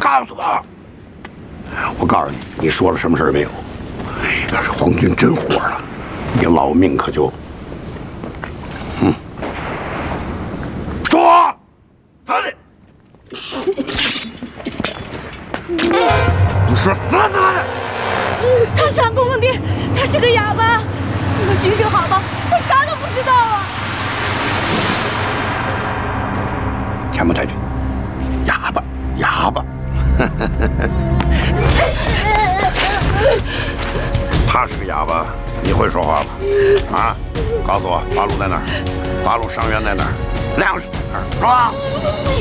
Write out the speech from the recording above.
告诉我！我告诉你，你说了什么事没有？要是皇军真活了，你老命可就……说，他的，你说死了的。 他是俺公公爹，他是个哑巴，你们行行好吧，他啥都不知道啊！ 前部太君，哑巴，哑巴。他是个哑巴，你会说话吗？啊，告诉我，八路在哪儿？八路伤员在哪儿？粮食在哪儿？是吧？